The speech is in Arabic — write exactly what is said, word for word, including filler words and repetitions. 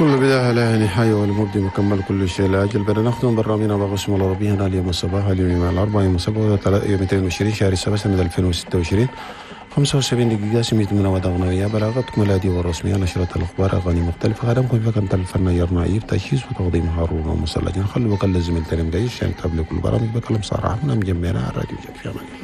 كل بداية لها نهاية والمبدي مكمل كل شيء لأجل بدنا نختم برنامجنا بقسم الله ربنا اليوم الصباح اليوم مع الأربعة يوم السبت يوم اثنين وعشرين شهر سبعة سنة ألفين وستة وعشرين خمسة وسبعين دقيقة سميت من وداع أغنية بلاغتكم الهادية والرسمية نشرة الأخبار أغاني مختلفة خدمكم في كنت الفن يرنا عيب تجهيز وتقديم هارون ومسلجين خلوا بكل زميل تاني مدعيش يعني قبل كل برامج بكلم صراحة من مجمعنا على الراديو جاب في أمان.